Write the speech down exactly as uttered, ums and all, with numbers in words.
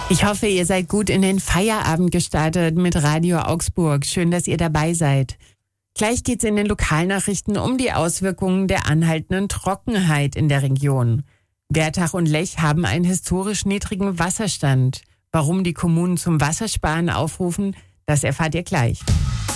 Ich hoffe, ihr seid gut in den Feierabend gestartet mit Radio Augsburg. Schön, dass ihr dabei seid. Gleich geht's in den Lokalnachrichten um die Auswirkungen der anhaltenden Trockenheit in der Region. Wertach und Lech haben einen historisch niedrigen Wasserstand. Warum die Kommunen zum Wassersparen aufrufen, das erfahrt ihr gleich.